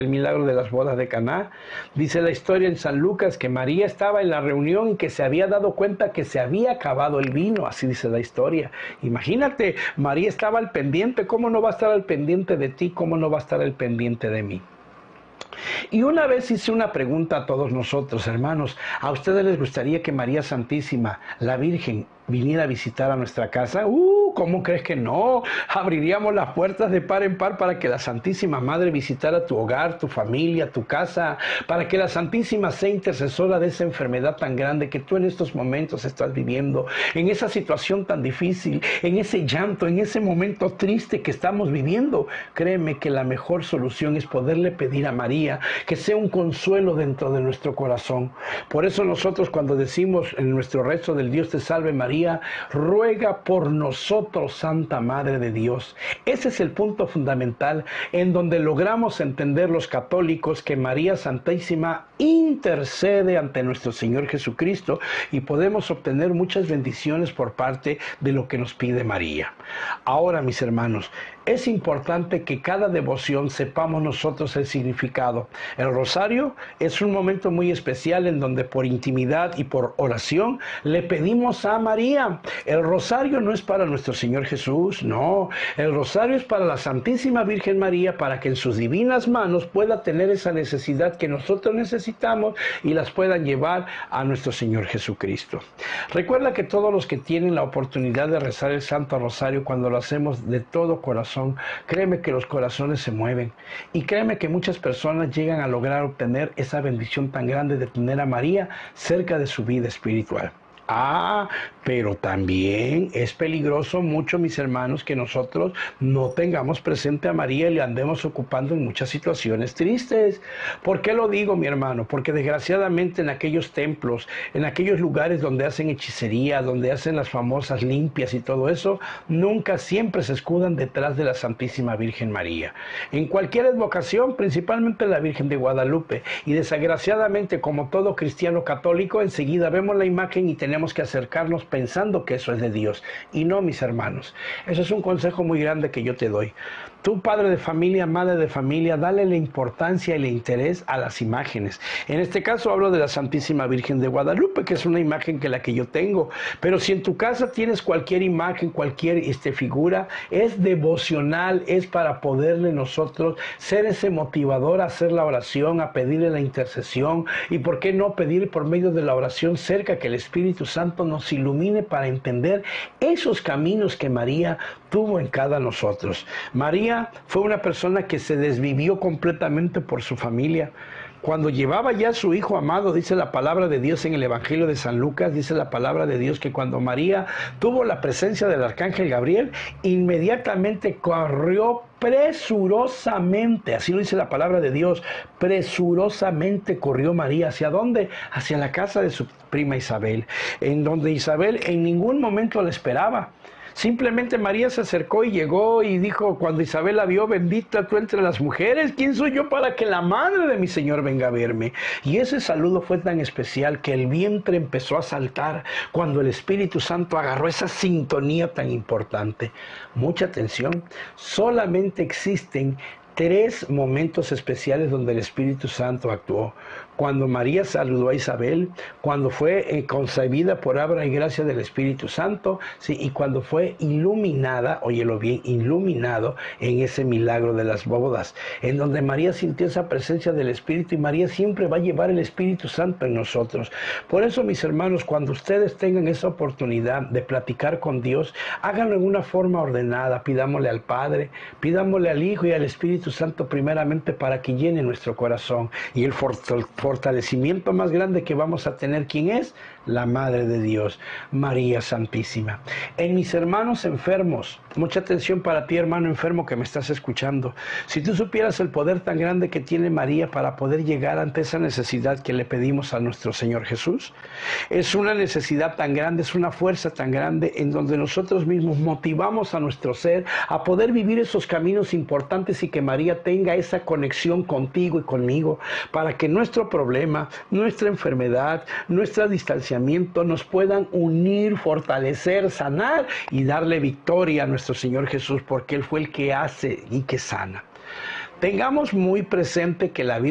el milagro de las bodas de Caná. Dice la historia en San Lucas que María estaba en la reunión y que se había dado cuenta que se había acabado el vino, así dice la historia. Imagínate, María estaba al pendiente. ¿Cómo no va a estar al pendiente de ti? ¿Cómo no va a estar al pendiente de mí? Y una vez hice una pregunta a todos nosotros, hermanos. ¿A ustedes les gustaría que María Santísima, la Virgen, viniera a visitar a nuestra casa? ¿Cómo crees que no? Abriríamos las puertas de par en par para que la Santísima Madre visitara tu hogar, tu familia, tu casa, para que la Santísima sea intercesora de esa enfermedad tan grande que tú en estos momentos estás viviendo, en esa situación tan difícil, en ese llanto, en ese momento triste que estamos viviendo. Créeme que la mejor solución es poderle pedir a María que sea un consuelo dentro de nuestro corazón. Por eso nosotros cuando decimos en nuestro rezo del Dios te salve María, ruega por nosotros, Santa Madre de Dios. Ese es el punto fundamental en donde logramos entender los católicos que María Santísima intercede ante nuestro Señor Jesucristo y podemos obtener muchas bendiciones por parte de lo que nos pide María. Ahora, mis hermanos, es importante que cada devoción sepamos nosotros el significado. El rosario es un momento muy especial en donde por intimidad y por oración le pedimos a María. El rosario no es para nuestro Señor Jesús, no. El rosario es para la Santísima Virgen María, para que en sus divinas manos pueda tener esa necesidad que nosotros necesitamos y las puedan llevar a nuestro Señor Jesucristo. Recuerda que todos los que tienen la oportunidad de rezar el Santo Rosario, cuando lo hacemos de todo corazón, créeme que los corazones se mueven y créeme que muchas personas llegan a lograr obtener esa bendición tan grande de tener a María cerca de su vida espiritual. Pero también es peligroso mucho, mis hermanos, que nosotros no tengamos presente a María y le andemos ocupando en muchas situaciones tristes. ¿Por qué lo digo, mi hermano? Porque desgraciadamente en aquellos templos, en aquellos lugares donde hacen hechicería, donde hacen las famosas limpias y todo eso, nunca siempre se escudan detrás de la Santísima Virgen María. En cualquier advocación, principalmente la Virgen de Guadalupe. Y desgraciadamente, como todo cristiano católico, enseguida vemos la imagen y tenemos que acercarnos pensando que eso es de Dios. Y no, mis hermanos. Eso es un consejo muy grande que yo te doy. Tú, padre de familia, madre de familia, dale la importancia y el interés a las imágenes. En este caso hablo de la Santísima Virgen de Guadalupe, que es una imagen que la que yo tengo. Pero si en tu casa tienes cualquier imagen, cualquier figura, es devocional, es para poderle nosotros ser ese motivador a hacer la oración, a pedirle la intercesión. Y por qué no pedir por medio de la oración cerca que el Espíritu Santo nos ilumine para entender esos caminos que María tuvo en cada nosotros. María fue una persona que se desvivió completamente por su familia. Cuando llevaba ya a su hijo amado, dice la palabra de Dios en el Evangelio de San Lucas, dice la palabra de Dios que cuando María tuvo la presencia del arcángel Gabriel, inmediatamente corrió presurosamente, así lo dice la palabra de Dios, presurosamente corrió María. ¿Hacia dónde? Hacia la casa de su prima Isabel, en donde Isabel en ningún momento la esperaba. Simplemente María se acercó y llegó y dijo, cuando Isabel la vio, bendita tú entre las mujeres, ¿quién soy yo para que la madre de mi Señor venga a verme? Y ese saludo fue tan especial que el vientre empezó a saltar cuando el Espíritu Santo agarró esa sintonía tan importante. Mucha atención, solamente existen 3 momentos especiales donde el Espíritu Santo actuó. Cuando María saludó a Isabel, cuando fue concebida por obra y gracia del Espíritu Santo, ¿sí? Y cuando fue iluminada, óyelo bien, iluminado en ese milagro de las bodas, en donde María sintió esa presencia del Espíritu y María siempre va a llevar el Espíritu Santo en nosotros. Por eso, mis hermanos, cuando ustedes tengan esa oportunidad de platicar con Dios, háganlo en una forma ordenada, pidámosle al Padre, pidámosle al Hijo y al Espíritu Santo primeramente para que llene nuestro corazón. Y el fortalecimiento más grande que vamos a tener, ¿quién es? La Madre de Dios, María Santísima. En mis hermanos enfermos, mucha atención para ti, hermano enfermo que me estás escuchando. Si tú supieras el poder tan grande que tiene María para poder llegar ante esa necesidad que le pedimos a nuestro Señor Jesús, es una necesidad tan grande, es una fuerza tan grande en donde nosotros mismos motivamos a nuestro ser a poder vivir esos caminos importantes y que María tenga esa conexión contigo y conmigo para que nuestro problema, nuestra enfermedad, nuestro distanciamiento nos puedan unir, fortalecer, sanar y darle victoria a nuestro Señor Jesús, porque Él fue el que hace y que sana. Tengamos muy presente que la